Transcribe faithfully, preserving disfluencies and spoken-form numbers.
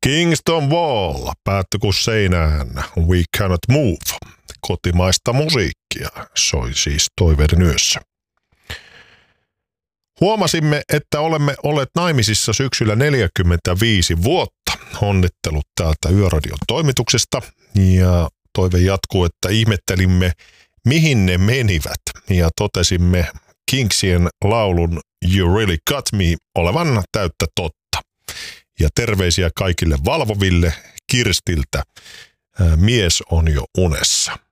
Kingston Wall, päättyi kuin seinään, We Cannot Move. Kotimaista musiikkia soi siis Toiverin yössä. Huomasimme, että olemme olleet naimisissa syksyllä neljäkymmentäviisi vuotta. Onnittelut täältä Yöradion toimituksesta. Ja Toive jatkuu, että ihmettelimme, mihin ne menivät. Ja totesimme Kingsien laulun You Really Got Me olevan täyttä totta. Ja terveisiä kaikille valvoville Kirstiltä. Mies on jo unessa.